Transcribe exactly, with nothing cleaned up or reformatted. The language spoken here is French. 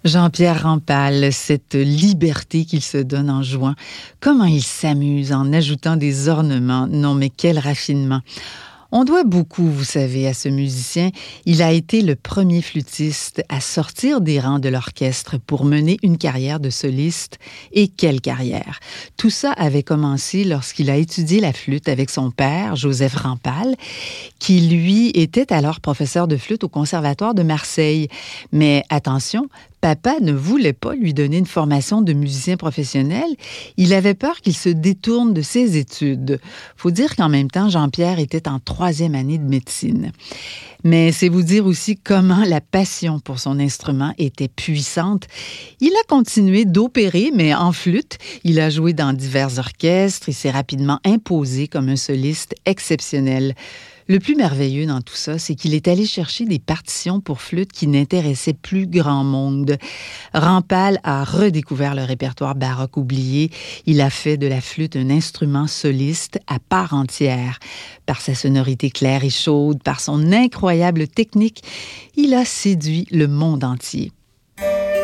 Jean-Pierre Rampal, cette liberté qu'il se donne en jouant, comment il s'amuse en ajoutant des ornements, non mais quel raffinement! On doit beaucoup, vous savez, à ce musicien. Il a été le premier flûtiste à sortir des rangs de l'orchestre pour mener une carrière de soliste. Et quelle carrière! Tout ça avait commencé lorsqu'il a étudié la flûte avec son père, Joseph Rampal, qui lui était alors professeur de flûte au Conservatoire de Marseille. Mais attention, papa ne voulait pas lui donner une formation de musicien professionnel. Il avait peur qu'il se détourne de ses études. Faut dire qu'en même temps, Jean-Pierre était en troisième année de médecine. Mais c'est vous dire aussi comment la passion pour son instrument était puissante. Il a continué d'opérer, mais en flûte. Il a joué dans divers orchestres et s'est rapidement imposé comme un soliste exceptionnel. Le plus merveilleux dans tout ça, c'est qu'il est allé chercher des partitions pour flûte qui n'intéressaient plus grand monde. Rampal a redécouvert le répertoire baroque oublié. Il a fait de la flûte un instrument soliste à part entière. Par sa sonorité claire et chaude, par son incroyable technique, il a séduit le monde entier.